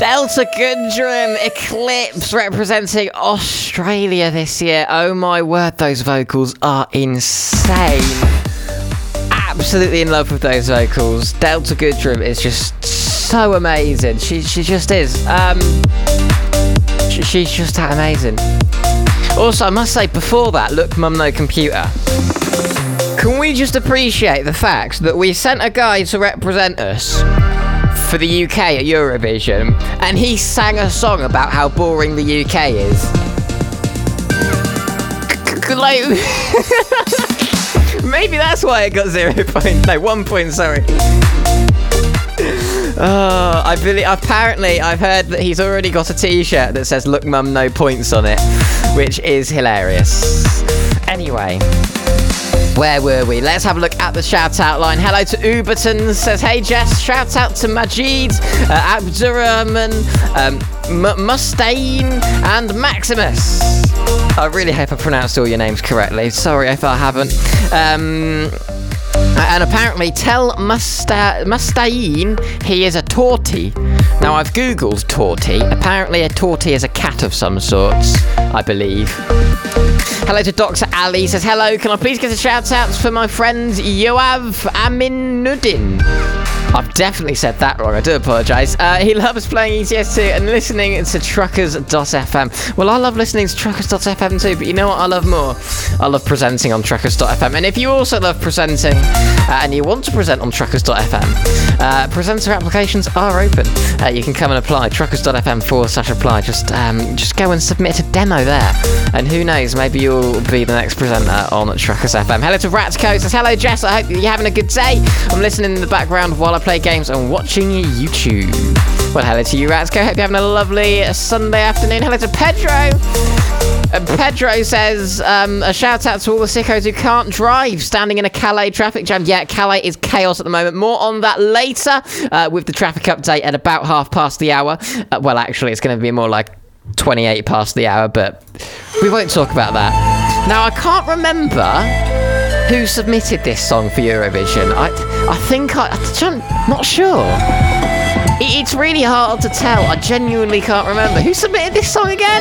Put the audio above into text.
Delta Goodrum, Eclipse representing Australia this year. Oh my word, those vocals are insane. Absolutely in love with those vocals. Delta Goodrum is just so amazing. She just is. She's just that amazing. Also, I must say, before that, Look Mum No Computer. Can we just appreciate the fact that we sent a guy to represent us for the UK at Eurovision, and he sang a song about how boring the UK is? Like, maybe that's why it got 0 points. No, 1 point, sorry. Apparently I've heard that he's already got a t-shirt that says Look Mum No Points on it, which is hilarious. Anyway, where were we? Let's have a look at the shout-out line. Hello to Uberton, says, hey Jess, shout-out to Majid, Abdurrahman, Mustaine, and Maximus. I really hope I pronounced all your names correctly. Sorry if I haven't. And apparently, tell Mustaine he is a tortie. Now, I've googled tortie. Apparently, a tortie is a cat of some sorts, I believe. Hello to Dr. Ali, says, hello, can I please get a shout-out for my friend Yoav Aminuddin? I've definitely said that wrong, I do apologise. He loves playing ETS2 and listening to Truckers.fm. Well, I love listening to Truckers.fm too, but you know what I love more? I love presenting on Truckers.fm. And if you also love presenting and you want to present on Truckers.fm, presenter applications are open. You can come and apply, Truckers.fm/apply. Just go and submit a demo there. And who knows, maybe you'll be the next presenter on Truckers.fm. Hello to Ratco, says, hello Jess, I hope you're having a good day. I'm listening in the background while I play games and watching YouTube. Well, hello to you, Ratco. Hope you're having a lovely Sunday afternoon. Hello to Pedro. Pedro says, a shout out to all the sickos who can't drive, standing in a Calais traffic jam. Yeah, Calais is chaos at the moment. More on that later with the traffic update at about hour. Well, actually, it's going to be more like 28 past the hour, but we won't talk about that. Now, I can't remember who submitted this song for Eurovision. I'm not sure. It's really hard to tell. I genuinely can't remember. Who submitted this song again?